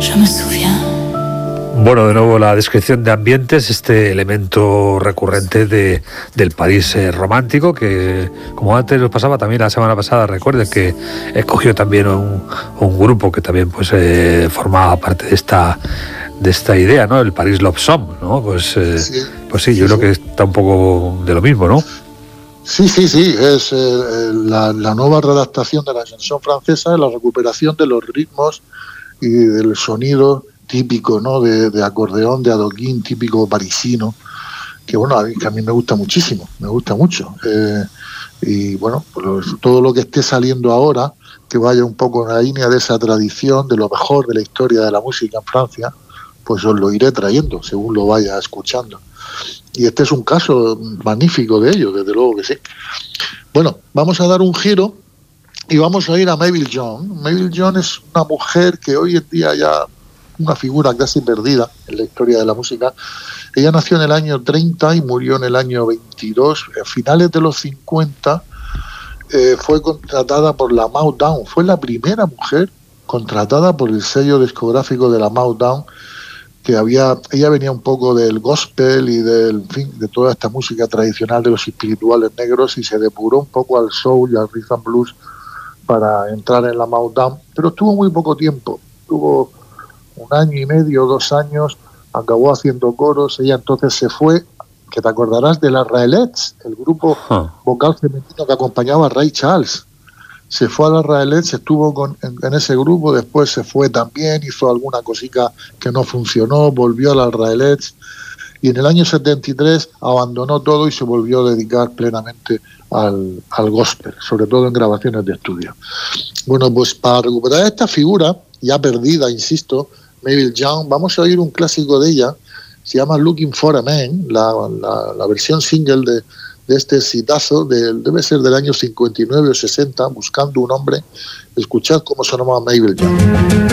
je me souviens. Bueno, de nuevo la descripción de ambientes, este elemento recurrente del París romántico, que como antes nos pasaba también la semana pasada, recuerden que escogió también un grupo que también pues formaba parte de esta idea, ¿no? El París Love Song, ¿no? Pues sí, yo creo que está un poco de lo mismo, ¿no? Sí, es la nueva redactación de la chanson francesa, la recuperación de los ritmos y del sonido típico, ¿no? de acordeón, de adoquín, típico parisino, que bueno, a mí me gusta muchísimo, me gusta mucho. Y bueno, pues todo lo que esté saliendo ahora, que vaya un poco en la línea de esa tradición, de lo mejor de la historia de la música en Francia, pues os lo iré trayendo, según lo vaya escuchando. Y este es un caso magnífico de ello, desde luego que sí. Bueno, vamos a dar un giro y vamos a ir a Mabel John. Mabel John es una mujer que hoy en día ya una figura casi perdida en la historia de la música. Ella nació en el año 30 y murió en el año 22. A finales de los 50 fue contratada por la Motown. Fue la primera mujer contratada por el sello discográfico de la Motown, que ella venía un poco del gospel y de toda esta música tradicional de los espirituales negros, y se depuró un poco al soul y al rhythm and blues para entrar en la Motown, pero estuvo muy poco tiempo, estuvo 1 año y medio, 2 años, acabó haciendo coros. Ella entonces se fue, que te acordarás de las Raelettes, el grupo vocal femenino que acompañaba a Ray Charles. Se fue a las Raelettes, estuvo en ese grupo, después se fue también, hizo alguna cosita que no funcionó, volvió a las Raelettes y en el año 73 abandonó todo y se volvió a dedicar plenamente al gospel, sobre todo en grabaciones de estudio. Bueno, pues para recuperar esta figura, ya perdida, insisto, Mabel Young, vamos a oír un clásico de ella, se llama Looking for a Man, la versión single de este exitazo, debe ser del año 59 o 60, Buscando un hombre. Escuchad cómo sonaba Mabel Young.